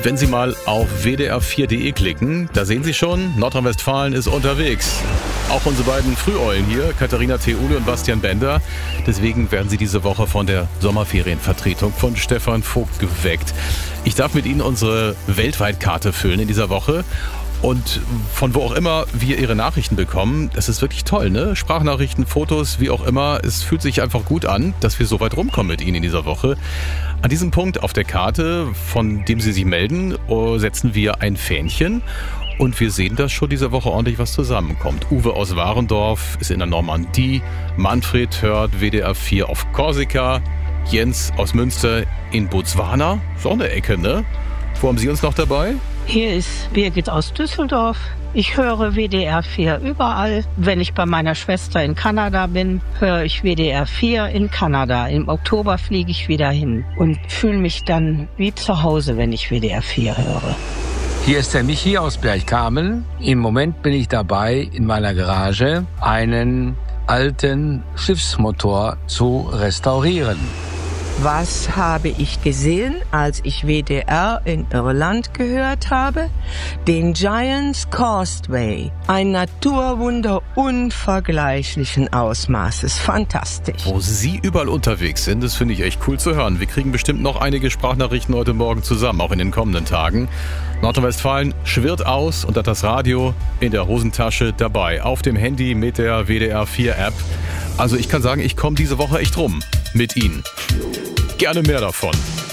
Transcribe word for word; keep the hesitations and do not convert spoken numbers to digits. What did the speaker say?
Wenn Sie mal auf w d r vier punkt d e klicken, da sehen Sie schon, Nordrhein-Westfalen ist unterwegs. Auch unsere beiden Früheulen hier, Katharina Theule und Bastian Bender. Deswegen werden Sie diese Woche von der Sommerferienvertretung von Stefan Vogt geweckt. Ich darf mit Ihnen unsere Weltweitkarte füllen in dieser Woche. Und von wo auch immer wir Ihre Nachrichten bekommen, das ist wirklich toll, ne? Sprachnachrichten, Fotos, wie auch immer. Es fühlt sich einfach gut an, dass wir so weit rumkommen mit Ihnen in dieser Woche. An diesem Punkt auf der Karte, von dem Sie sich melden, setzen wir ein Fähnchen. Und wir sehen, dass schon diese Woche ordentlich was zusammenkommt. Uwe aus Warendorf ist in der Normandie. Manfred hört W D R vier auf Korsika. Jens aus Münster in Botswana. Ist auch eine Ecke, ne? Wo haben Sie uns noch dabei? Hier ist Birgit aus Düsseldorf. Ich höre W D R vier überall. Wenn ich bei meiner Schwester in Kanada bin, höre ich W D R vier in Kanada. Im Oktober fliege ich wieder hin und fühle mich dann wie zu Hause, wenn ich W D R vier höre. Hier ist der Michi aus Bergkamen. Im Moment bin ich dabei, in meiner Garage einen alten Schiffsmotor zu restaurieren. Was habe ich gesehen, als ich W D R in Irland gehört habe? Den Giant's Causeway. Ein Naturwunder unvergleichlichen Ausmaßes. Fantastisch. Wo Sie überall unterwegs sind, das finde ich echt cool zu hören. Wir kriegen bestimmt noch einige Sprachnachrichten heute Morgen zusammen, auch in den kommenden Tagen. Nordrhein-Westfalen schwirrt aus und hat das Radio in der Hosentasche dabei. Auf dem Handy mit der W D R vier App. Also ich kann sagen, ich komme diese Woche echt rum mit Ihnen. Gerne mehr davon.